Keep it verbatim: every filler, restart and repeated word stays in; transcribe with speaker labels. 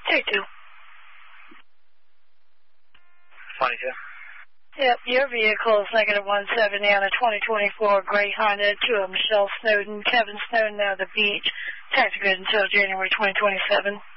Speaker 1: Take two.
Speaker 2: twenty-two.
Speaker 1: Yep, your vehicle is negative one seventy on a twenty twenty-four gray Honda to Michelle Snowden, Kevin Snowden out of the beach. Tax good until January twenty twenty-seven.